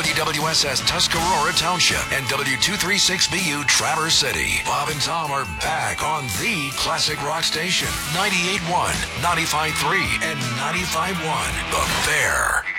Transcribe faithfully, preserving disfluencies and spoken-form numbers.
W W S S Tuscarora Township and W two thirty-six B U Traverse City. Bob and Tom are back on the classic rock station, ninety-eight point one, ninety-five point three, and ninety-five point one. The Bear.